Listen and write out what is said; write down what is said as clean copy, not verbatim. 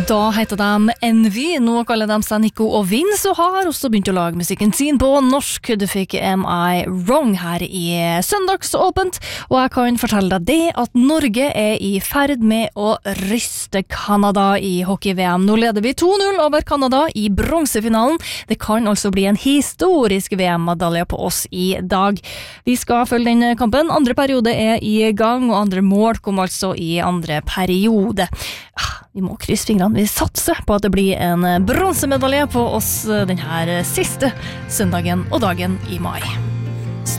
Da heter de Envy, nå kaller de seg Nico og Vince og har også begynt å lage musikken sin på norsk. Du fikk Am I Wrong her i Søndagsåpent, og jeg kan fortelle deg det at Norge er i ferd med å ryste Kanada i hockey-VM. Nå leder vi 2-0 over Kanada i bronsefinalen. Det kan altså bli en historisk VM-medalje på oss i dag. Vi skal følge den kampen. Andre periode er i gang, og andre mål kom altså i andre periode. Vi må krysse fingrene. Vi satser på at det blir en bronsemedalje på oss denne siste søndagen og dagen i mai.